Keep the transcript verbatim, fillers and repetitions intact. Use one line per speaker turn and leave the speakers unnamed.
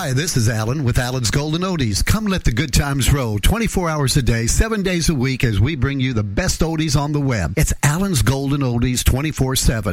Hi, this is Alan with Alan's Golden Oldies. Come let the good times roll twenty-four hours a day, seven days a week as we bring you the best oldies on the web. It's Alan's Golden Oldies twenty-four seven.